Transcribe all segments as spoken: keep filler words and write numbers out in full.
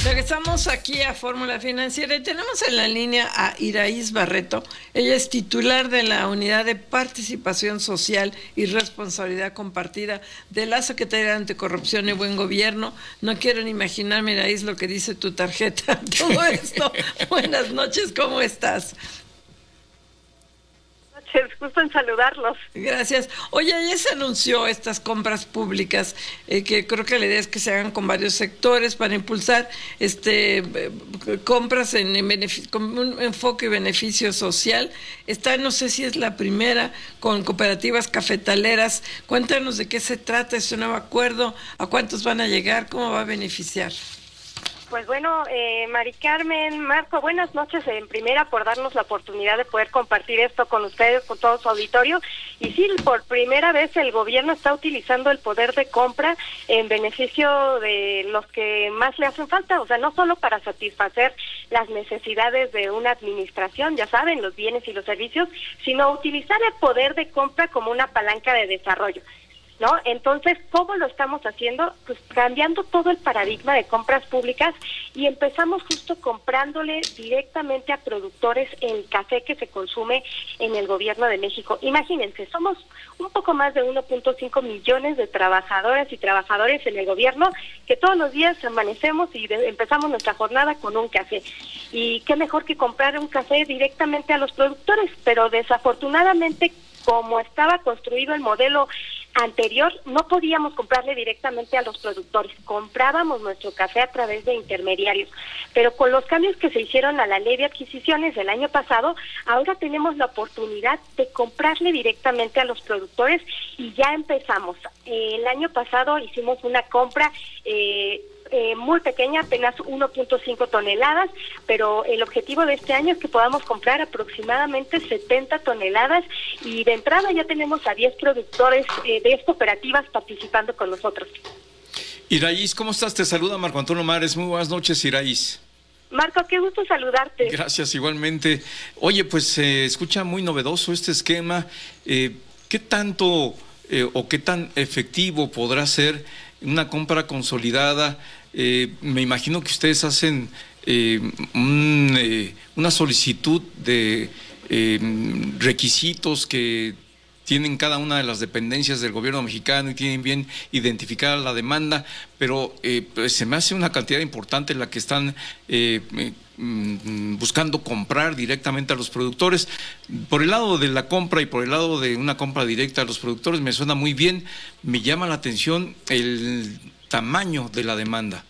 Regresamos aquí a Fórmula Financiera y tenemos en la línea a Iraíz Barreto. Ella es titular de la Unidad de Participación Social y Responsabilidad Compartida de la Secretaría de Anticorrupción y Buen Gobierno. No quiero ni imaginarme, Iraíz, lo que dice tu tarjeta. Todo esto. Buenas noches, ¿cómo estás? Gusto en saludarlos. Gracias. Oye, ayer se anunció estas compras públicas, eh, que creo que la idea es que se hagan con varios sectores para impulsar este eh, compras en, en beneficio, con un enfoque y beneficio social. Está, no sé si es la primera, con cooperativas cafetaleras. Cuéntanos de qué se trata este nuevo acuerdo, a cuántos van a llegar, cómo va a beneficiar. Pues bueno, eh, Mari Carmen, Marco, buenas noches en primera por darnos la oportunidad de poder compartir esto con ustedes, con todo su auditorio. Y sí, por primera vez el gobierno está utilizando el poder de compra en beneficio de los que más le hacen falta, o sea, no solo para satisfacer las necesidades de una administración, ya saben, los bienes y los servicios, sino utilizar el poder de compra como una palanca de desarrollo, ¿no? Entonces, ¿cómo lo estamos haciendo? Pues cambiando todo el paradigma de compras públicas y empezamos justo comprándole directamente a productores el café que se consume en el gobierno de México. Imagínense, somos un poco más de uno punto cinco millones de trabajadoras y trabajadores en el gobierno que todos los días amanecemos y de, empezamos nuestra jornada con un café. Y qué mejor que comprar un café directamente a los productores, pero desafortunadamente, como estaba construido el modelo anterior, no podíamos comprarle directamente a los productores, comprábamos nuestro café a través de intermediarios, pero con los cambios que se hicieron a la ley de adquisiciones el año pasado, ahora tenemos la oportunidad de comprarle directamente a los productores y ya empezamos. Eh, el año pasado hicimos una compra eh, Eh, muy pequeña, apenas uno punto cinco toneladas, pero el objetivo de este año es que podamos comprar aproximadamente setenta toneladas y de entrada ya tenemos a diez productores eh, de cooperativas participando con nosotros. Iraíz, ¿cómo estás? Te saluda Marco Antonio Mares. Muy buenas noches, Iraíz. Marco, qué gusto saludarte. Gracias, igualmente. Oye, pues se eh, escucha muy novedoso este esquema. Eh, ¿Qué tanto eh, o qué tan efectivo podrá ser una compra consolidada? Eh, me imagino que ustedes hacen eh, un, eh, una solicitud de eh, requisitos que tienen cada una de las dependencias del gobierno mexicano y tienen bien identificada la demanda, pero eh, pues se me hace una cantidad importante la que están eh, eh, buscando comprar directamente a los productores. Por el lado de la compra y por el lado de una compra directa a los productores me suena muy bien. Me llama la atención el tamaño de la demanda.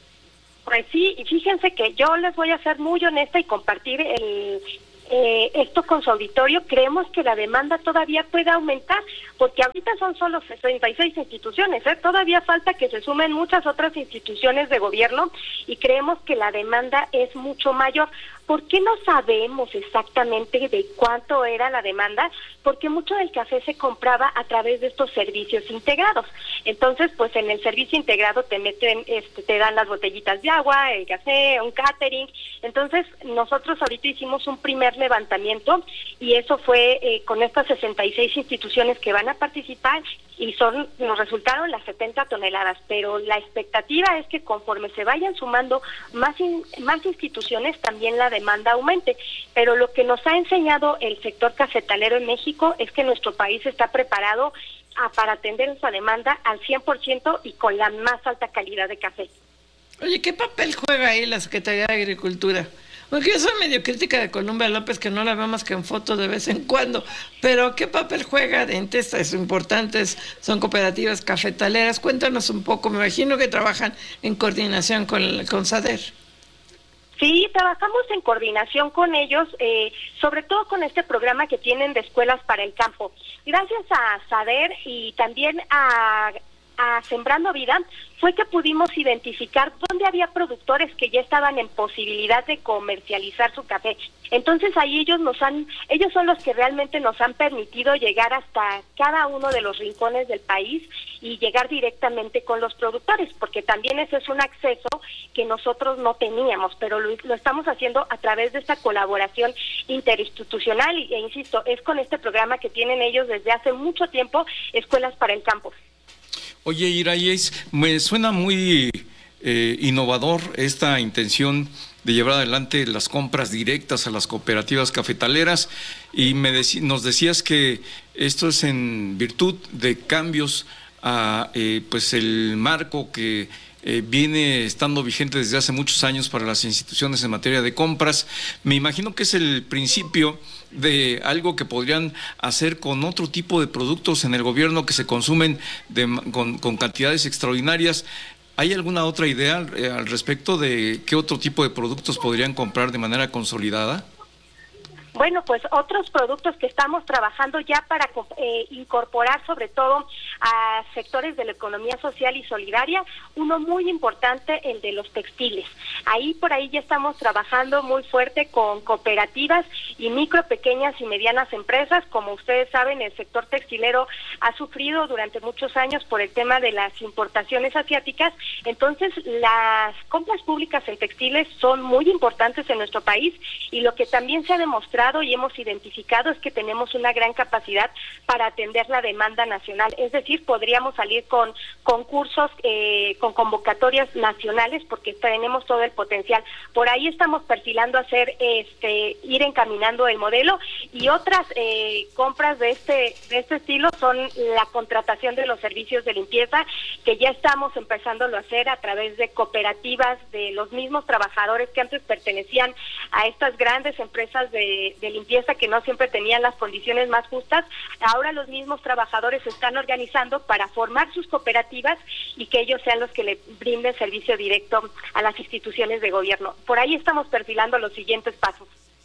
Pues sí, y fíjense que yo les voy a ser muy honesta y compartir el eh, esto con su auditorio. Creemos que la demanda todavía puede aumentar, porque ahorita son solo sesenta y seis instituciones, ¿eh? Todavía falta que se sumen muchas otras instituciones de gobierno y creemos que la demanda es mucho mayor. ¿Por qué no sabemos exactamente de cuánto era la demanda? Porque mucho del café se compraba a través de estos servicios integrados. Entonces, pues en el servicio integrado te meten, este, te dan las botellitas de agua, el café, un catering. Entonces, nosotros ahorita hicimos un primer levantamiento y eso fue eh, con estas sesenta y seis instituciones que van a participar y son nos resultaron las setenta toneladas, pero la expectativa es que conforme se vayan sumando más in, más instituciones, también la demanda aumente. Pero lo que nos ha enseñado el sector cafetalero en México es que nuestro país está preparado a, para atender esa demanda al cien por ciento y con la más alta calidad de café. Oye, ¿qué papel juega ahí la Secretaría de Agricultura? Porque yo soy medio crítica de Columbia López, que no la veo más que en fotos de vez en cuando, pero ¿qué papel juega de estas importantes? Son cooperativas cafetaleras. Cuéntanos un poco, me imagino que trabajan en coordinación con, con SADER. Sí, trabajamos en coordinación con ellos, eh, sobre todo con este programa que tienen de escuelas para el campo. Gracias a SADER y también a... a Sembrando Vida, fue que pudimos identificar dónde había productores que ya estaban en posibilidad de comercializar su café. Entonces ahí ellos nos han, ellos son los que realmente nos han permitido llegar hasta cada uno de los rincones del país y llegar directamente con los productores, porque también ese es un acceso que nosotros no teníamos, pero lo, lo estamos haciendo a través de esta colaboración interinstitucional y, e insisto, es con este programa que tienen ellos desde hace mucho tiempo, Escuelas para el Campo. Oye, Iraíz, me suena muy eh, innovador esta intención de llevar adelante las compras directas a las cooperativas cafetaleras, y me deci- nos decías que esto es en virtud de cambios a eh, pues el marco que eh, viene estando vigente desde hace muchos años para las instituciones en materia de compras. Me imagino que es el principio de algo que podrían hacer con otro tipo de productos en el gobierno que se consumen de, con, con cantidades extraordinarias. ¿Hay alguna otra idea eh, al respecto de qué otro tipo de productos podrían comprar de manera consolidada? Bueno, pues otros productos que estamos trabajando ya para eh, incorporar sobre todo a sectores de la economía social y solidaria, uno muy importante, el de los textiles. Ahí por ahí ya estamos trabajando muy fuerte con cooperativas y micro, pequeñas y medianas empresas. Como ustedes saben, el sector textilero ha sufrido durante muchos años por el tema de las importaciones asiáticas, entonces las compras públicas en textiles son muy importantes en nuestro país, y lo que también se ha demostrado y hemos identificado es que tenemos una gran capacidad para atender la demanda nacional, es decir, podríamos salir con concursos, eh, con convocatorias nacionales, porque tenemos todo el potencial. Por ahí estamos perfilando hacer, este, ir encaminando el modelo, y otras eh, compras de este, de este estilo son la contratación de los servicios de limpieza, que ya estamos empezándolo a hacer a través de cooperativas de los mismos trabajadores que antes pertenecían a estas grandes empresas de de limpieza que no siempre tenían las condiciones más justas. Ahora los mismos trabajadores se están organizando para formar sus cooperativas y que ellos sean los que le brinden servicio directo a las instituciones de gobierno. Por ahí estamos perfilando los siguientes pasos.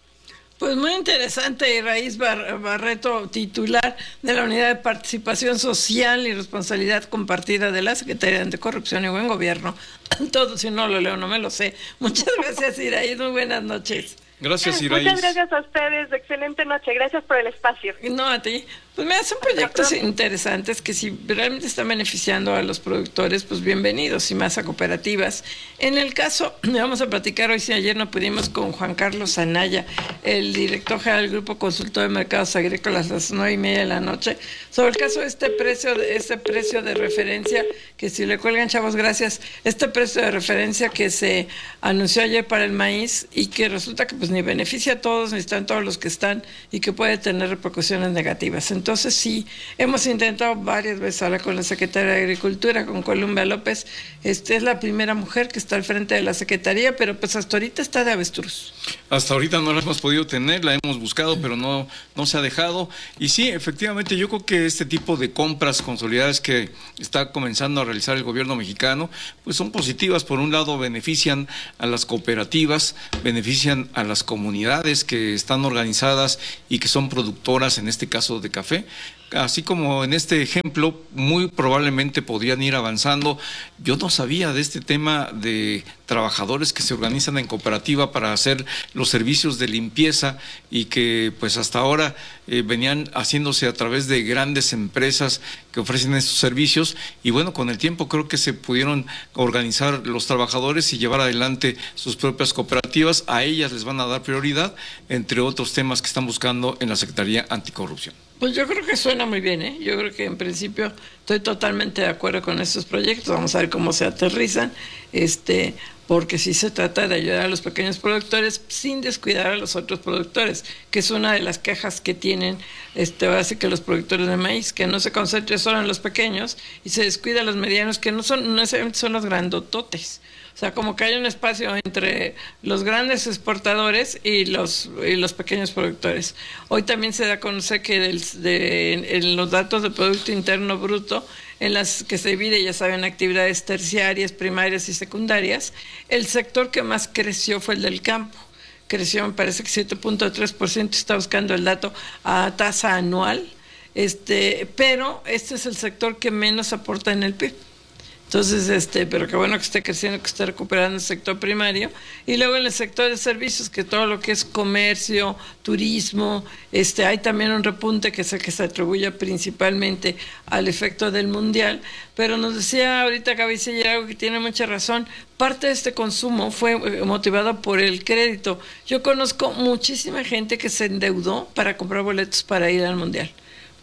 Pues muy interesante, Iraíz Bar- Barreto, titular de la Unidad de Participación Social y Responsabilidad Compartida de la Secretaría de Anticorrupción y Buen Gobierno. Todo, si no lo leo, no me lo sé. Muchas gracias, Iraíz, muy buenas noches. Gracias, Iraíz. Muchas gracias a ustedes, excelente noche, gracias por el espacio. No, a ti. Pues mira, son proyectos interesantes que si realmente están beneficiando a los productores, pues bienvenidos, y más a cooperativas. En el caso, vamos a platicar hoy, si ayer no pudimos, con Juan Carlos Anaya, el director general del Grupo Consultor de Mercados Agrícolas, a las nueve y media de la noche, sobre el caso de este precio, de este precio de referencia, que si le cuelgan, chavos, gracias, este precio de referencia que se anunció ayer para el maíz y que resulta que pues ni beneficia a todos, ni están todos los que están, y que puede tener repercusiones negativas. Entonces sí, hemos intentado varias veces hablar con la Secretaria de Agricultura, con Columbia López. Este es la primera mujer que está al frente de la Secretaría, pero pues hasta ahorita está de avestruz. Hasta ahorita no la hemos podido tener, la hemos buscado, pero no, no se ha dejado. Y sí, efectivamente, yo creo que este tipo de compras consolidadas que está comenzando a realizar el gobierno mexicano, pues son positivas. Por un lado, benefician a las cooperativas, benefician a las comunidades que están organizadas y que son productoras, en este caso de café. Así como en este ejemplo, muy probablemente podrían ir avanzando. Yo no sabía de este tema de trabajadores que se organizan en cooperativa para hacer los servicios de limpieza y que pues hasta ahora eh, venían haciéndose a través de grandes empresas que ofrecen estos servicios, y bueno, con el tiempo creo que se pudieron organizar los trabajadores y llevar adelante sus propias cooperativas. A ellas les van a dar prioridad, entre otros temas que están buscando en la Secretaría Anticorrupción. Pues yo creo que suena muy bien, ¿eh? Yo creo que en principio estoy totalmente de acuerdo con estos proyectos. Vamos a ver cómo se aterrizan, este, porque sí se trata de ayudar a los pequeños productores sin descuidar a los otros productores, que es una de las quejas que tienen, este, ahora sí que los productores de maíz, que no se concentre solo en los pequeños y se descuida a los medianos, que no son, no necesariamente son los grandototes. O sea, como que hay un espacio entre los grandes exportadores y los y los pequeños productores. Hoy también se da a conocer que del, de, en los datos del Producto Interno Bruto, en las que se divide, ya saben, actividades terciarias, primarias y secundarias, el sector que más creció fue el del campo. Creció, me parece que siete punto tres por ciento, está buscando el dato a tasa anual, este, pero este es el sector que menos aporta en el P I B. Entonces, este, pero qué bueno que esté creciendo, que esté recuperando el sector primario. Y luego en el sector de servicios, que todo lo que es comercio, turismo, este, hay también un repunte que se, que se atribuye principalmente al efecto del mundial. Pero nos decía ahorita Gaby Seller algo que tiene mucha razón. Parte de este consumo fue motivado por el crédito. Yo conozco muchísima gente que se endeudó para comprar boletos para ir al mundial,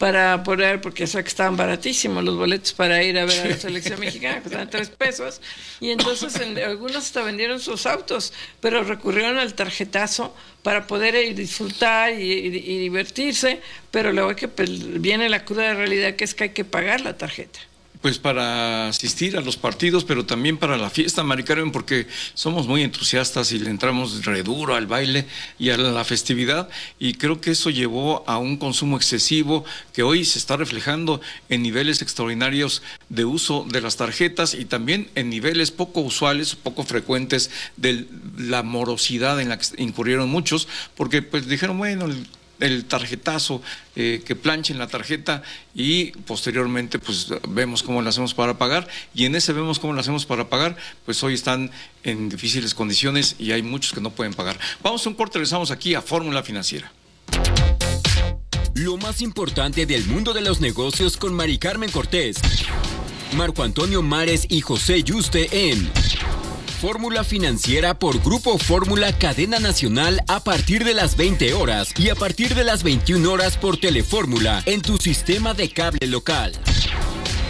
para poder, porque eso que estaban baratísimos los boletos para ir a ver a la selección mexicana, costaban tres pesos, y entonces en, algunos hasta vendieron sus autos, pero recurrieron al tarjetazo para poder ir disfrutar y, y, y divertirse, pero luego que pues, viene la cruda realidad que es que hay que pagar la tarjeta. Pues para asistir a los partidos, pero también para la fiesta, Mari Carmen, porque somos muy entusiastas y le entramos re duro al baile y a la festividad, y creo que eso llevó a un consumo excesivo que hoy se está reflejando en niveles extraordinarios de uso de las tarjetas y también en niveles poco usuales, poco frecuentes de la morosidad en la que incurrieron muchos, porque pues dijeron, bueno, el el tarjetazo, eh, que planchen la tarjeta y posteriormente pues vemos cómo lo hacemos para pagar, y en ese vemos cómo lo hacemos para pagar, pues hoy están en difíciles condiciones y hay muchos que no pueden pagar. Vamos a un corte, regresamos aquí a Fórmula Financiera. Lo más importante del mundo de los negocios con Mari Carmen Cortés, Marco Antonio Mares y José Yuste en Fórmula Financiera por Grupo Fórmula Cadena Nacional a partir de las veinte horas y a partir de las veintiuna horas por Telefórmula en tu sistema de cable local.